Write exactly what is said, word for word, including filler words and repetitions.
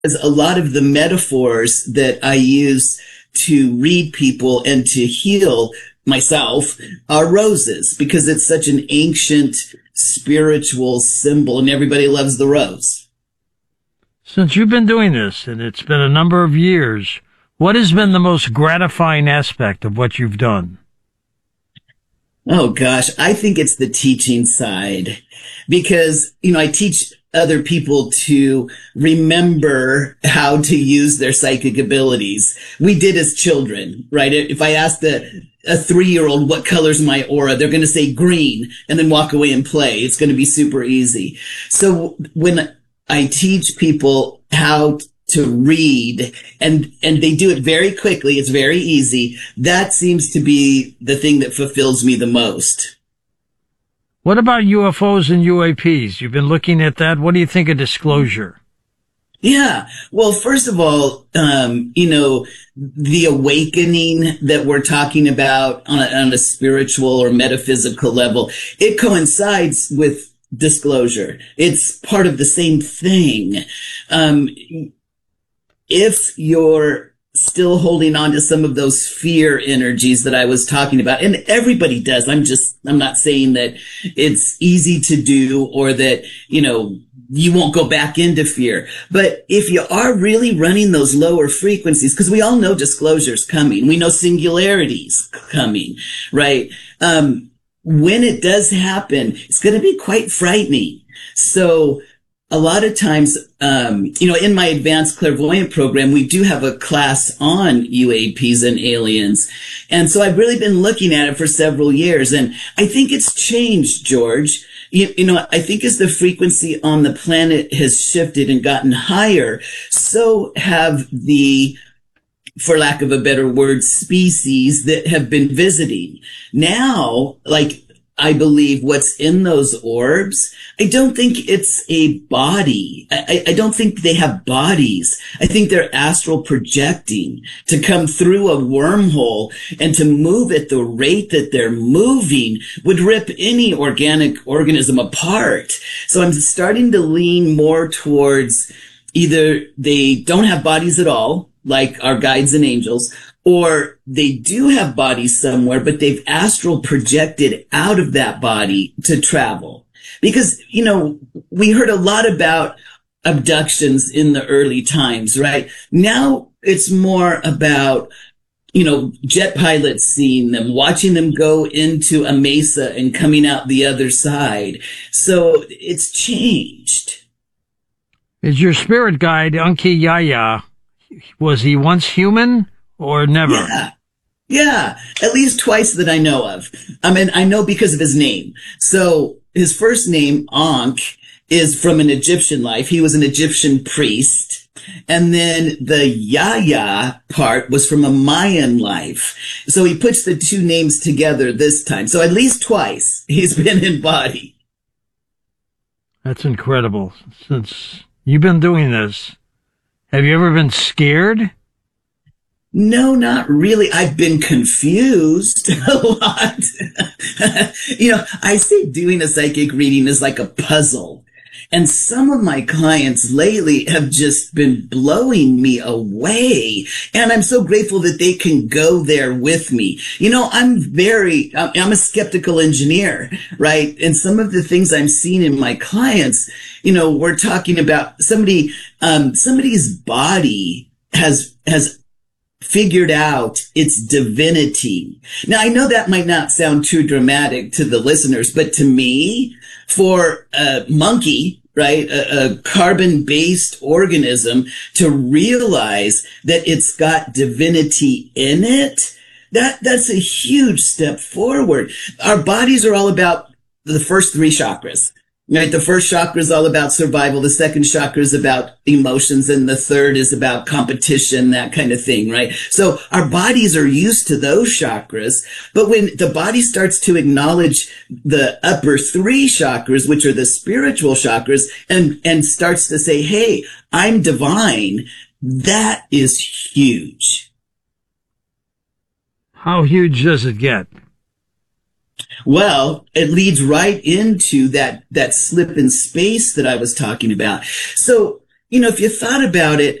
Because a lot of the metaphors that I use to read people and to heal myself are roses, because it's such an ancient spiritual symbol and everybody loves the rose. Since you've been doing this, and it's been a number of years, what has been the most gratifying aspect of what you've done? Oh gosh, I think it's the teaching side, because, you know, I teach other people to remember how to use their psychic abilities. We did as children, right? If I asked a, a three-year-old, what color's my aura? They're going to say green and then walk away and play. It's going to be super easy. So when I teach people how to read, and, and they do it very quickly, it's very easy, that seems to be the thing that fulfills me the most. What about U F Os and U A Ps? You've been looking at that. What do you think of disclosure? Yeah. Well, first of all, um, you know, the awakening that we're talking about on a, on a spiritual or metaphysical level, it coincides with disclosure. It's part of the same thing. Um, if you're still holding on to some of those fear energies that I was talking about, and everybody does. I'm just, I'm not saying that it's easy to do or that, you know, you won't go back into fear. But if you are really running those lower frequencies, because we all know disclosure's coming. We know singularity's coming, right? Um, when it does happen, it's going to be quite frightening. So a lot of times, um, you know, in my advanced clairvoyant program, we do have a class on U A Ps and aliens. And so I've really been looking at it for several years. And I think it's changed, George. You, you know, I think as the frequency on the planet has shifted and gotten higher, so have the, for lack of a better word, species that have been visiting. Now, like, I believe what's in those orbs, I don't think it's a body. I, I don't think they have bodies. I think they're astral projecting to come through a wormhole, and to move at the rate that they're moving would rip any organic organism apart. So I'm starting to lean more towards either they don't have bodies at all, like our guides and angels, or they do have bodies somewhere, but they've astral projected out of that body to travel. Because, you know, we heard a lot about abductions in the early times, right? Now it's more about, you know, jet pilots seeing them, watching them go into a mesa and coming out the other side. So it's changed. Is your spirit guide, Unki Yaya, was he once human? Or never? Yeah. Yeah. At least twice that I know of. I mean, I know because of his name. So his first name, Ankh, is from an Egyptian life. He was an Egyptian priest. And then the Yaya part was from a Mayan life. So he puts the two names together this time. So at least twice he's been in body. That's incredible. Since you've been doing this, have you ever been scared? No, not really. I've been confused a lot. You know, I say doing a psychic reading is like a puzzle. And some of my clients lately have just been blowing me away. And I'm so grateful that they can go there with me. You know, I'm very, I'm a skeptical engineer, right? And some of the things I'm seeing in my clients, you know, we're talking about somebody, um, somebody's body has, has figured out its divinity. Now, I know that might not sound too dramatic to the listeners, but to me, for a monkey, right, a, a carbon-based organism, to realize that it's got divinity in it, that that's a huge step forward. Our bodies are all about the first three chakras. Right, the first chakra is all about survival. The second chakra is about emotions. And the third is about competition, that kind of thing, right? So our bodies are used to those chakras. But when the body starts to acknowledge the upper three chakras, which are the spiritual chakras, and, and starts to say, hey, I'm divine, that is huge. How huge does it get? Well, it leads right into that, that slip in space that I was talking about. So, you know, if you thought about it,